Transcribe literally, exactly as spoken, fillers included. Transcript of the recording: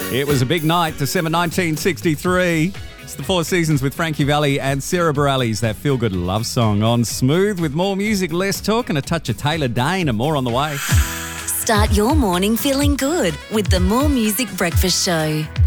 It was a big night, December nineteen sixty-three. It's the Four Seasons with Frankie Valli and Sarah Bareilles, that feel-good love song on Smooth with more music, less talk and a touch of Taylor Dane and more on the way. Start your morning feeling good with the More Music Breakfast Show.